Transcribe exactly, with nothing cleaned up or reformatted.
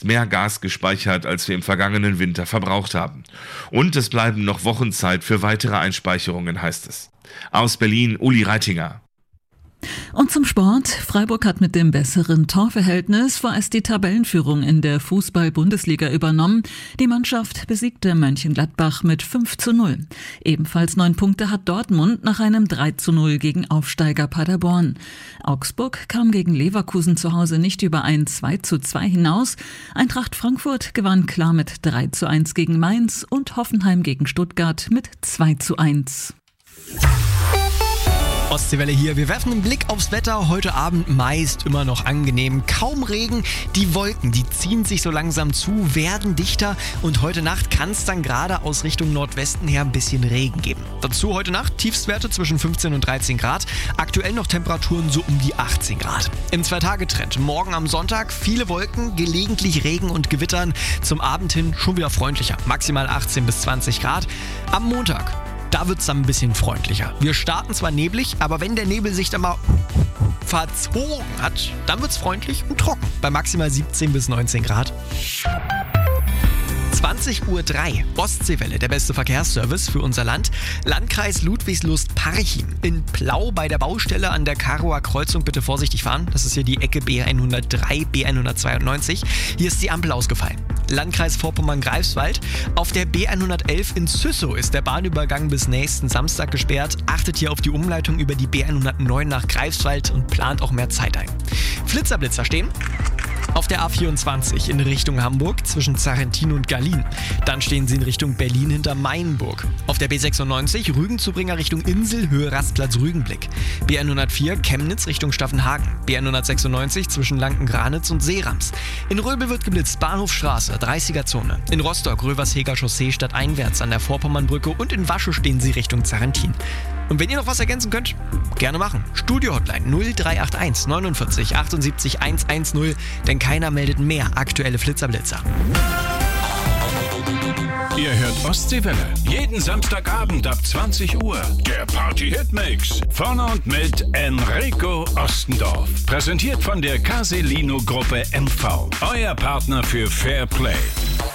mehr Gas gespeichert, als wir im vergangenen Winter verbraucht haben. Und es bleiben noch Wochen Zeit für weitere Einspeicherungen, heißt es. Aus Berlin, Uli Reitinger. Und zum Sport. Freiburg hat mit dem besseren Torverhältnis vorerst die Tabellenführung in der Fußball-Bundesliga übernommen. Die Mannschaft besiegte Mönchengladbach mit fünf zu null. Ebenfalls neun Punkte hat Dortmund nach einem drei zu null gegen Aufsteiger Paderborn. Augsburg kam gegen Leverkusen zu Hause nicht über ein zwei zu zwei hinaus. Eintracht Frankfurt gewann klar mit drei zu eins gegen Mainz und Hoffenheim gegen Stuttgart mit zwei zu eins. Ostseewelle hier. Wir werfen einen Blick aufs Wetter. Heute Abend meist immer noch angenehm. Kaum Regen. Die Wolken, die ziehen sich so langsam zu, werden dichter. Und heute Nacht kann es dann gerade aus Richtung Nordwesten her ein bisschen Regen geben. Dazu heute Nacht Tiefstwerte zwischen fünfzehn und dreizehn Grad. Aktuell noch Temperaturen so um die achtzehn Grad. Im Zwei-Tage-Trend. Morgen am Sonntag viele Wolken, gelegentlich Regen und Gewittern. Zum Abend hin schon wieder freundlicher. Maximal achtzehn bis zwanzig Grad. Am Montag, da wird es dann ein bisschen freundlicher. Wir starten zwar neblig, aber wenn der Nebel sich dann mal verzogen hat, dann wird es freundlich und trocken. Bei maximal siebzehn bis neunzehn Grad. zwanzig Uhr drei, Ostseewelle, der beste Verkehrsservice für unser Land. Landkreis Ludwigslust-Parchim. In Plau bei der Baustelle an der Karower Kreuzung bitte vorsichtig fahren. Das ist hier die Ecke B hundertdrei, B hundertzweiundneunzig. Hier ist die Ampel ausgefallen. Landkreis Vorpommern-Greifswald. Auf der B hundertelf in Züssow ist der Bahnübergang bis nächsten Samstag gesperrt. Achtet hier auf die Umleitung über die B hundertneun nach Greifswald und plant auch mehr Zeit ein. Flitzerblitzer stehen auf der A vierundzwanzig in Richtung Hamburg zwischen Zarrentin und Gallien. Dann stehen sie in Richtung Berlin hinter Mainburg. Auf der B sechsundneunzig Rügenzubringer Richtung Insel, Höhe Rastplatz Rügenblick. B hundertvier Chemnitz Richtung Staffenhagen. B hundertsechsundneunzig zwischen Lanken-Granitz und Seerams. In Röbel wird geblitzt, Bahnhofstraße, dreißiger Zone. In Rostock, Röversheger Chaussee stadteinwärts an der Vorpommernbrücke und in Wasche stehen sie Richtung Zarrentin. Und wenn ihr noch was ergänzen könnt, gerne machen. Studio-Hotline null drei acht eins neunundvierzig achtundsiebzig hundertzehn, denn keiner meldet mehr aktuelle Flitzerblitzer. Ihr hört Ostseewelle. Jeden Samstagabend ab zwanzig Uhr. Der Party-Hitmix. Von und mit Enrico Ostendorf. Präsentiert von der Caselino Gruppe M V. Euer Partner für Fair Play.